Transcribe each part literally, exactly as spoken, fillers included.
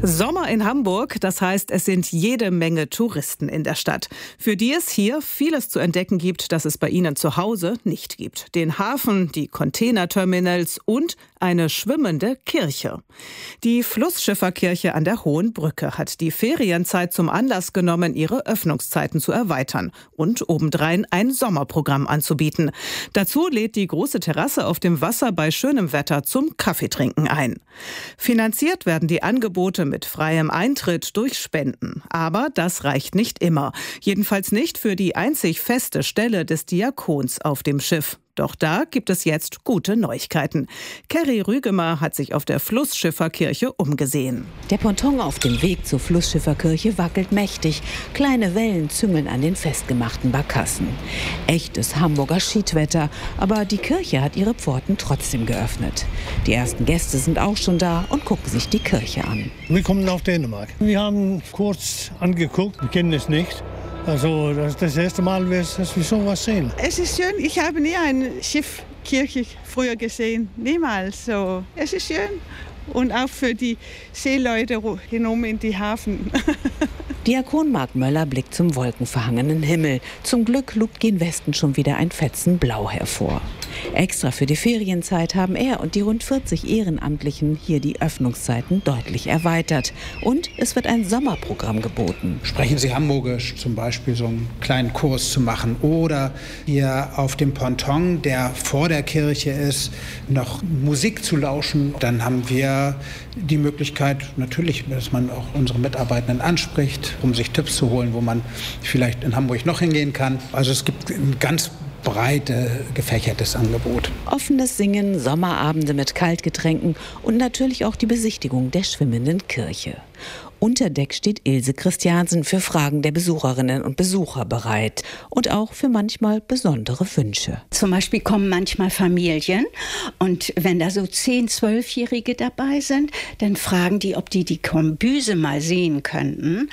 Sommer in Hamburg, das heißt, es sind jede Menge Touristen in der Stadt, für die es hier vieles zu entdecken gibt, das es bei ihnen zu Hause nicht gibt. Den Hafen, die Containerterminals und eine schwimmende Kirche. Die Flussschifferkirche an der Hohen Brücke hat die Ferienzeit zum Anlass genommen, ihre Öffnungszeiten zu erweitern und obendrein ein Sommerprogramm anzubieten. Dazu lädt die große Terrasse auf dem Wasser bei schönem Wetter zum Kaffeetrinken ein. Finanziert werden die Angebote mit freiem Eintritt durch Spenden. Aber das reicht nicht immer. Jedenfalls nicht für die einzig feste Stelle des Diakons auf dem Schiff. Doch da gibt es jetzt gute Neuigkeiten. Kerry Rügemer hat sich auf der Flussschifferkirche umgesehen. Der Ponton auf dem Weg zur Flussschifferkirche wackelt mächtig. Kleine Wellen züngeln an den festgemachten Barkassen. Echtes Hamburger Schiedwetter, aber die Kirche hat ihre Pforten trotzdem geöffnet. Die ersten Gäste sind auch schon da und gucken sich die Kirche an. Wir kommen auf Dänemark. Wir haben kurz angeguckt, wir kennen es nicht. Also das ist das erste Mal, dass wir sowas sehen. Es ist schön. Ich habe nie eine Schiffkirche früher gesehen. Niemals. So. Es ist schön. Und auch für die Seeleute hinein in die Hafen. Diakon Mark Möller blickt zum wolkenverhangenen Himmel. Zum Glück lugt gen Westen schon wieder ein Fetzen Blau hervor. Extra für die Ferienzeit haben er und die rund vierzig Ehrenamtlichen hier die Öffnungszeiten deutlich erweitert. Und es wird ein Sommerprogramm geboten. Sprechen Sie Hamburgisch, zum Beispiel so einen kleinen Kurs zu machen. Oder hier auf dem Ponton, der vor der Kirche ist, noch Musik zu lauschen. Dann haben wir die Möglichkeit, natürlich, dass man auch unsere Mitarbeitenden anspricht, um sich Tipps zu holen, wo man vielleicht in Hamburg noch hingehen kann. Also es gibt ein ganz breit gefächertes Angebot. Offenes Singen, Sommerabende mit Kaltgetränken und natürlich auch die Besichtigung der schwimmenden Kirche. Unter Deck steht Ilse Christiansen für Fragen der Besucherinnen und Besucher bereit und auch für manchmal besondere Wünsche. Zum Beispiel kommen manchmal Familien und wenn da so zehn-, zwölfjährige dabei sind, dann fragen die, ob die die Kombüse mal sehen könnten.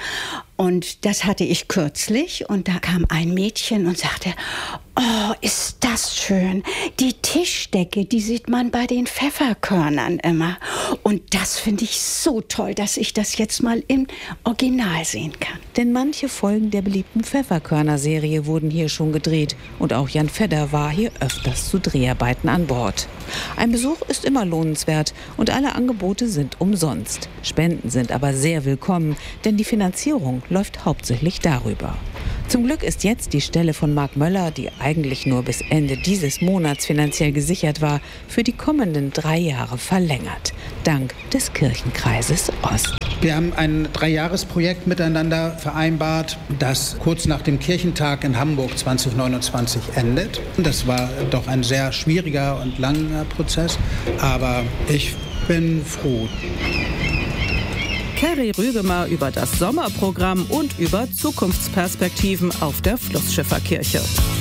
Und das hatte ich kürzlich und da kam ein Mädchen und sagte, oh, ist das schön. Die Tischdecke, die sieht man bei den Pfefferkörnern immer. Und das finde ich so toll, dass ich das jetzt mal im Original sehen kann. Denn manche Folgen der beliebten Pfefferkörner-Serie wurden hier schon gedreht. Und auch Jan Fedder war hier öfters zu Dreharbeiten an Bord. Ein Besuch ist immer lohnenswert und alle Angebote sind umsonst. Spenden sind aber sehr willkommen, denn die Finanzierung läuft hauptsächlich darüber. Zum Glück ist jetzt die Stelle von Mark Möller, die eigentlich nur bis Ende dieses Monats finanziell gesichert war, für die kommenden drei Jahre verlängert. Dank des Kirchenkreises Ost. Wir haben ein Dreijahresprojekt miteinander vereinbart, das kurz nach dem Kirchentag in Hamburg zwanzig neunundzwanzig endet. Das war doch ein sehr schwieriger und langer Prozess, aber ich bin froh. Kerry Rügemer über das Sommerprogramm und über Zukunftsperspektiven auf der Flussschifferkirche.